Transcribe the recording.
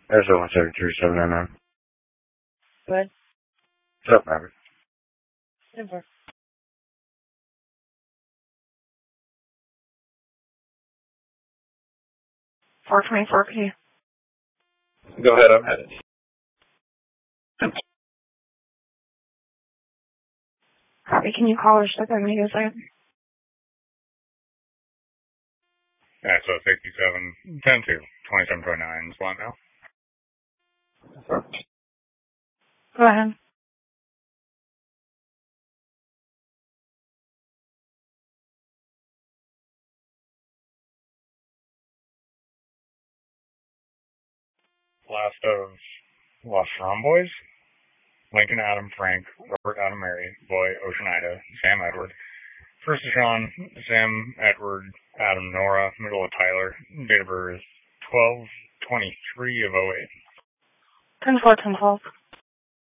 There's 173-799. Good. What's up, Maverick? Super. 424 P. Go ahead, I'm headed. Copy, can you call or ship at me a second? Yeah, so 67, 10 2, 2729, spot now. Go ahead. Last of Lost Romboys, Lincoln Adam Frank, Robert Adam Mary, Boy Ocean Ida, Sam Edward. First is Sean, Sam Edward, Adam Nora, middle of Tyler, date of birth 12/23 of 08. 10-4, 10-12.